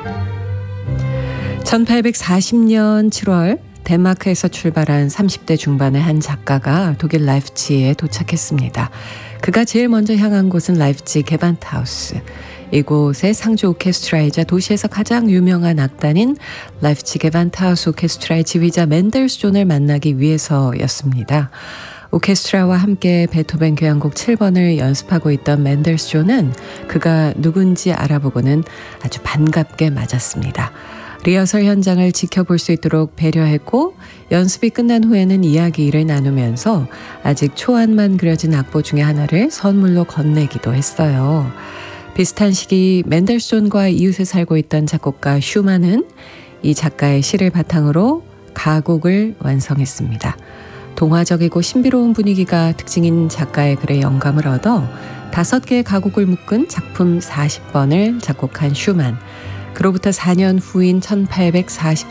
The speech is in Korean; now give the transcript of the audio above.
1840년 7월 덴마크에서 출발한 30대 중반의 한 작가가 독일 라이프치히에 도착했습니다. 그가 제일 먼저 향한 곳은 라이프치히 게반트하우스. 이곳의 상주 오케스트라이자 도시에서 가장 유명한 악단인 라이프치히 게반트하우스 오케스트라의 지휘자 멘델스존을 만나기 위해서였습니다. 오케스트라와 함께 베토벤 교향곡 7번을 연습하고 있던 멘델스존은 그가 누군지 알아보고는 아주 반갑게 맞았습니다. 리허설 현장을 지켜볼 수 있도록 배려했고 연습이 끝난 후에는 이야기를 나누면서 아직 초안만 그려진 악보 중에 하나를 선물로 건네기도 했어요. 비슷한 시기 멘델스존과 이웃에 살고 있던 작곡가 슈만은 이 작가의 시를 바탕으로 가곡을 완성했습니다. 동화적이고 신비로운 분위기가 특징인 작가의 글에 영감을 얻어 5개의 가곡을 묶은 작품 40번을 작곡한 슈만. 그로부터 4년 후인 1844